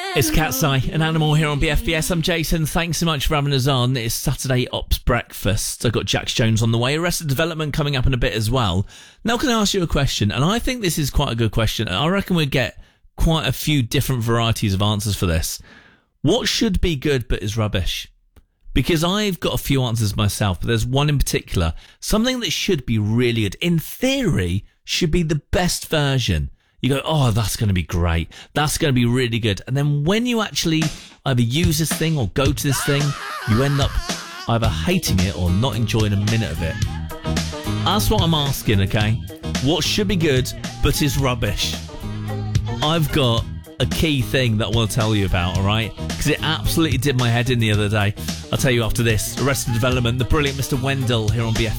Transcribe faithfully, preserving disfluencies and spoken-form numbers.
It's Cat's Eye, an animal here on B F B S. I'm Jason. Thanks so much for having us on. It's Saturday Ops Breakfast. I've got Jax Jones on the way. Arrested Development coming up in a bit as well. Now, can I ask you a question? And I think this is quite a good question. I reckon we'll get quite a few different varieties of answers for this. What should be good but is rubbish? Because I've got a few answers myself, but there's one in particular. Something that should be really good, in theory, should be the best version. You go, oh, that's going to be great. That's going to be really good. And then when you actually either use this thing or go to this thing, you end up either hating it or not enjoying a minute of it. That's what I'm asking, okay? What should be good but is rubbish? I've got a key thing that I want to tell you about, all right? Because it absolutely did my head in the other day. I'll tell you after this. Arrested Development, the brilliant Mister Wendell here on B F